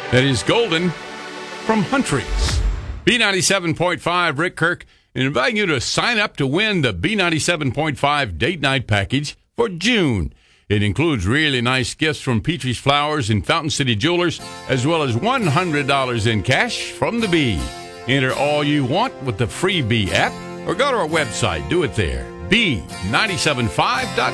That is Golden from Huntrey's. B97.5, Rick Kirk, inviting you to sign up to win the B97.5 Date Night Package for June. It includes really nice gifts from Petrie's Flowers and Fountain City Jewelers, as well as $100 in cash from the Bee. Enter all you want with the free Bee app, or go to our website. Do it there, B975.com.